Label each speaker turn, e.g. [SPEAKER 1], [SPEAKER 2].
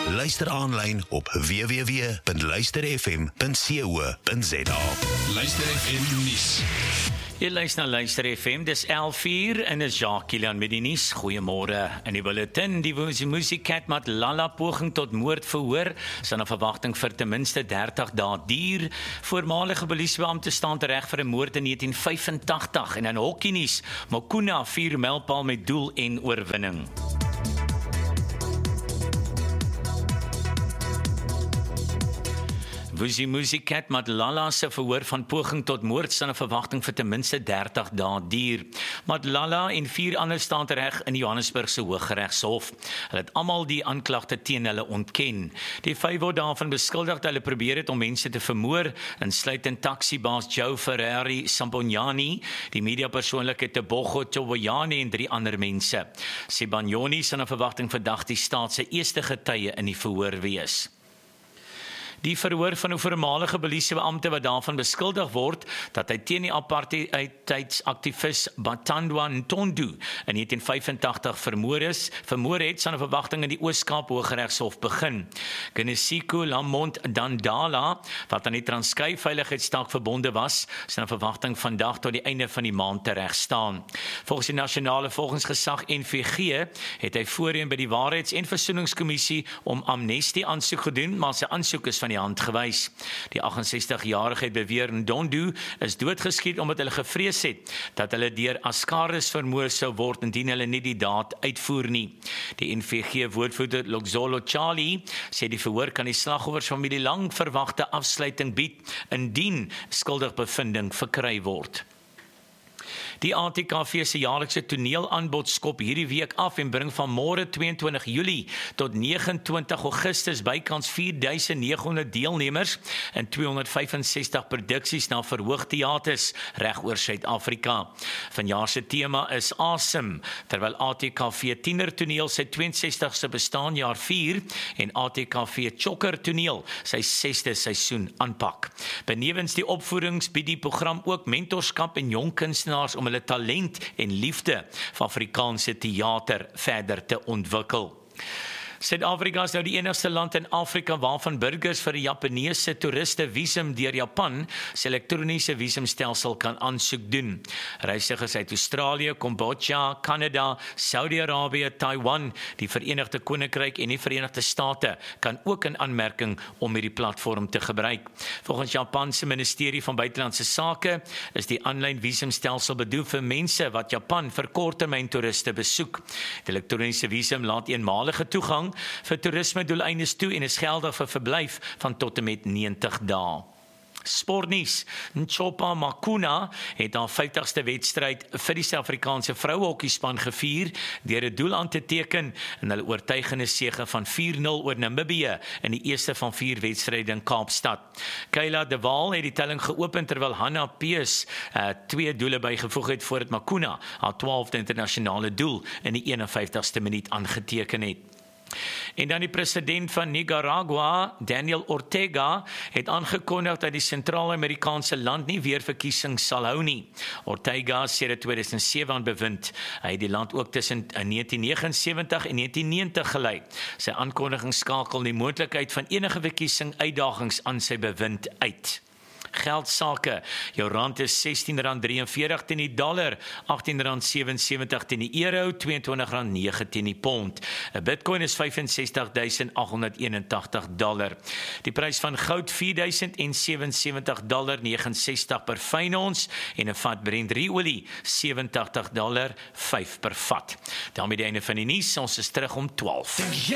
[SPEAKER 1] Luister aanlyn op www.luisterfm.co.za.
[SPEAKER 2] Luister FM nuus.
[SPEAKER 3] Jy luister na Luister FM, dis 11:04 en is Jacques Kilian met die nuus. Goeiemôre. In die bulletin, die Musicat Matlala poging tot moord verhoor, sal 'n verwagting vir ten minste 30 dae duur. Voormalige polisiebeampte staan tereg vir 'n moord in 1985 en in hokkienuus, Mokuna 4 mylpaal met doel en oorwinning. Musicat Matlala se verhoor van poging tot moord sal 'n verwagting vir ten minste 30 dae duur. Matlala en 4 ander staan tereg in die Johannesburgse Hooggeregshof. Hulle het almal die aanklagte teen hulle ontken. Die 5 word daarvan beskuldig dat hulle probeer het om mense te vermoor, insluitend taksibaas Joe Ferrari Sambonyani, die mediapersoonlike Tebogo Toboyane en 3 ander mense. Sibanyoni sal 'n verwagting vandag die staat se eerste getuie in die verhoor wees. Die verhoor van 'n voormalige polisiebeampte wat daarvan beskuldig word dat hy teen die apartheidsaktivis Batandwa Ntondu in 1985 vermoor het, sal 'n verwagting in die Oos-Kaap Hooggeregshof begin. Genesiko Lamont Dandala, wat aan die Transkei Veiligheidsstaak verbonde was, sal 'n verwagting vandag tot die einde van die maand tereg staan. Volgens die Nasionale Volgingsgesag NVG het hy voorheen by die Waarheids- en Versoeningskommissie om amnestie aansoek gedoen, maar sy aansoek is van die hand gewys. Die 68-jarige het beweer Ntondu is doodgeskiet omdat hulle gevrees het dat hulle deur Ascaris vermoor sou word indien hulle nie die daad uitvoer nie. Die NVG-woordvoerder Lokzolo Charlie sê die verhoor kan die slagoffersfamilie lang verwagte afsluiting bied indien skuldigbevinding verkry word. Die ATKV se jaarlikse toneelaanbod skop hierdie week af en bring van môre 22 Julie tot 29 Augustus bykans 4900 deelnemers in 265 produksies na verhoogteaters reg oor Suid-Afrika. Vanjaar se tema is Awesome, terwyl ATKV Tienertoneel sy 62ste bestaanjaar vier en ATKV Chokker Toneel sy 6de seisoen aanpak. Benewens die opvoerings bied die program ook mentorskap en jong kunstenaars om hulle talent en liefde vir Afrikaanse teater verder te ontwikkel. Suid-Afrika is nou die enigste land in Afrika waarvan burgers vir 'n Japaneese toeriste visum deur Japan se elektroniese visumstelsel kan aansoek doen. Reisigers uit Australië, Kambodja, Kanada, Saudi-Arabië, Taiwan, die Verenigde Koninkryk en die Verenigde State kan ook in aanmerking om hierdie platform te gebruik. Volgens Japan se Ministerie van Buitelandse Sake is die aanlyn visumstelsel bedoel vir mense wat Japan vir korttermyn toeriste besoek. Die elektroniese visum laat eenmalige toegang vir toerisme doeleindes toe en is geldig vir verblyf van tot en met 90 dae. Sportnuus. Nchopa Makuna het haar 50ste wedstryd vir die Suid-Afrikaanse vrouehokkiespan gevier deur 'n doel aan te teken in hulle oortuigende sege van 4-0 oor Namibië in die eerste van 4 wedstryde in Kaapstad. Kayla de Waal het die telling geopen terwyl Hannah Peus 2 doele bygevoeg het voordat Makuna haar 12de internasionale doel in die 51ste minuut aangeteken het. En dan die president van Nicaragua, Daniel Ortega, het aangekondig dat die Sentraal-Amerikaanse land nie weer verkiesings sal hou nie. Ortega sê dit 2007 bevind. Hy het die land ook tussen 1979 en 1990 gelei. Sy aankondiging skakel die moontlikheid van enige verkiesing uitdagings aan sy bewind uit. Geldsake. Jou rand is R16.43 teen die dollar, R18.77 teen die euro, R22.9 teen die pond. 'n Bitcoin is $65.881. Die prys van goud $4.077.69 per fyn ons en 'n vat Brent olie $87.05 per vat. Daarmee die einde van die nuus. Ons is terug om 12.